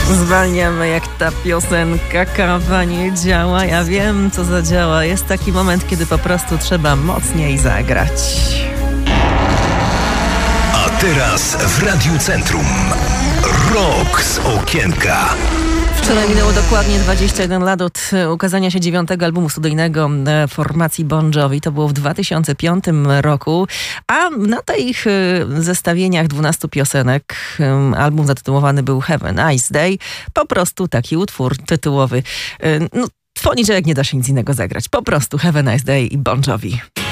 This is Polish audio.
Zwalniamy jak ta piosenka, kawa nie działa. Ja wiem, co zadziała. Jest taki moment, kiedy po prostu trzeba mocniej zagrać. A teraz w Radiu Centrum Rok z okienka. Wczoraj minęło dokładnie 21 lat od ukazania się 9. albumu studyjnego formacji Bon Jovi. To było w 2005 roku. A na tych zestawieniach 12 piosenek album zatytułowany był Have a Nice Day. Po prostu taki utwór tytułowy. W poniedziałek nie da się nic innego zagrać. Po prostu Have a Nice Day i Bon Jovi.